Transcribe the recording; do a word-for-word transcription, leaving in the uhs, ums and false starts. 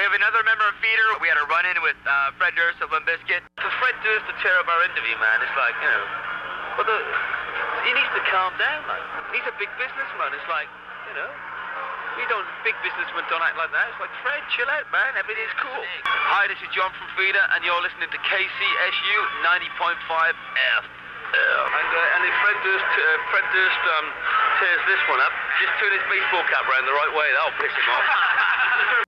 have another member of Feeder. We had a run-in with uh, Fred Durst of Limp Bizkit. For Fred Durst to tear up our interview, man, it's like, you know, well, the, he needs to calm down, man. He's a big businessman. It's like, you know, we don't, big businessmen don't act like that. It's like, Fred, chill out, man. Everything's cool. Hi, this is John from Feeder, and you're listening to K C S U ninety point five F. And, uh, and if Fred Durst, uh, Fred Durst um, tears this one up, just turn his baseball cap around the right way. That'll piss him off.